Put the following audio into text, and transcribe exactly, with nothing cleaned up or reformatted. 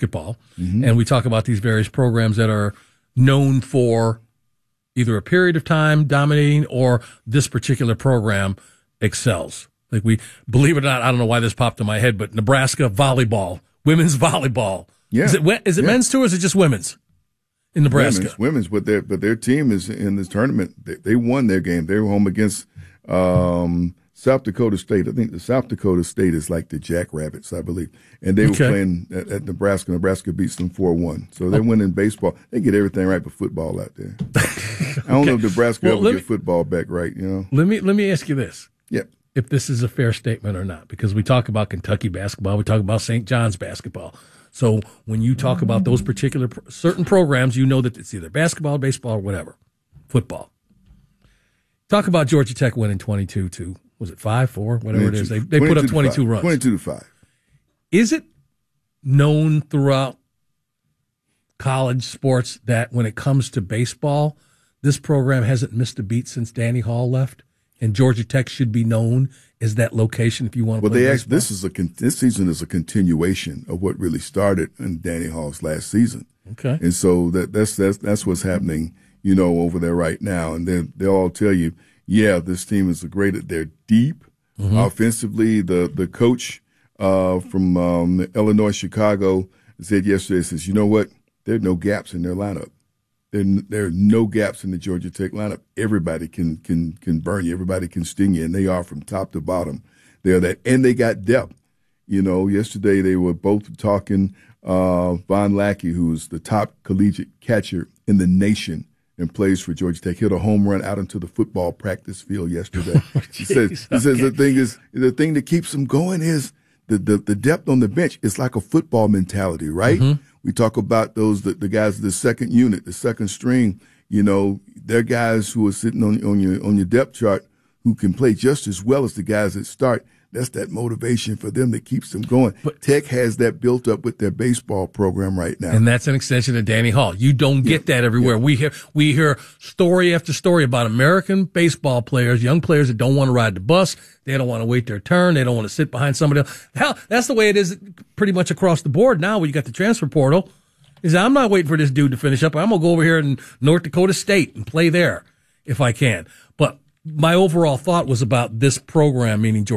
basketball, Mm-hmm. and we talk about these various programs that are known for either a period of time dominating or this particular program excels. Like we, believe it or not, I don't know why this popped in my head, but Nebraska volleyball, women's volleyball. Yeah. Is it, is it yeah. men's too, or is it just women's in Nebraska? Women's, women's, but their, but their team is in this tournament. They, they won their game. They were home against, um, South Dakota State. I think the South Dakota State is like the Jackrabbits, I believe. And they Okay. were playing at, at Nebraska. Nebraska beats them four one. So they're Oh. winning baseball. They get everything right but football out there. I don't know if Nebraska Well, ever let get me- football back right, you know? Let me let me ask you this: Yep. if this is a fair statement or not, because we talk about Kentucky basketball, we talk about Saint John's basketball. So when you talk about those particular pro- certain programs, you know that it's either basketball, baseball, or whatever, football. Talk about Georgia Tech winning twenty-two to, was it five, four, whatever it is. They they put up twenty-two runs. twenty-two to five. Is it known throughout college sports that when it comes to baseball, this program hasn't missed a beat since Danny Hall left, and Georgia Tech should be known as that location if you want to Well, play they baseball? actually, this is a con- this season is a continuation of what really started in Danny Hall's last season. Okay. And so that that's that's that's what's happening, you know, over there right now. And they they'll all tell you, yeah, this team is a great. They're deep Mm-hmm. offensively. The the coach uh, from um, Illinois, Chicago, said yesterday, says, you know what? There are no gaps in their lineup. There there are no gaps in the Georgia Tech lineup. Everybody can can can burn you. Everybody can sting you, and they are from top to bottom. They're that, and they got depth. You know, yesterday they were both talking. Uh, Von Lackey, who's the top collegiate catcher in the nation and plays for Georgia Tech, hit a home run out into the football practice field yesterday. Oh, he says, he says okay. the thing is, the thing that keeps them going is the, the, the depth on the bench. It's like a football mentality, right? Mm-hmm. We talk about those, the, the guys, the second unit, the second string, you know, they're guys who are sitting on, on your, on your depth chart who can play just as well as the guys that start. That's that motivation for them that keeps them going. But Tech has that built up with their baseball program right now. And that's an extension of Danny Hall. You don't get Yeah. that everywhere. Yeah. We hear we hear story after story about American baseball players, young players that don't want to ride the bus. They don't want to wait their turn. They don't want to sit behind somebody else. Hell, that's the way it is pretty much across the board now when you got the transfer portal. Is I'm not waiting for this dude to finish up. I'm going to go over here in North Dakota State and play there if I can. But my overall thought was about this program, meaning Georgia